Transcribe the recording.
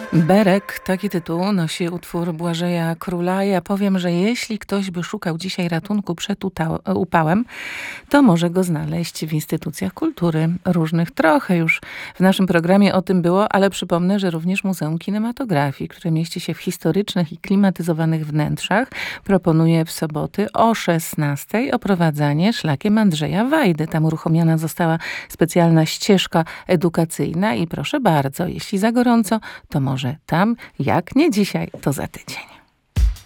Berek, taki tytuł nosi utwór Błażeja Króla. Ja powiem, że jeśli ktoś by szukał dzisiaj ratunku przed upałem, to może go znaleźć w instytucjach kultury różnych. Trochę już w naszym programie o tym było, ale przypomnę, że również Muzeum Kinematografii, które mieści się w historycznych i klimatyzowanych wnętrzach, proponuje w soboty o 16:00 oprowadzanie szlakiem Andrzeja Wajdy. Tam uruchomiona została specjalna ścieżka edukacyjna i proszę bardzo, jeśli za gorąco, to może tam, jak nie dzisiaj, to za tydzień.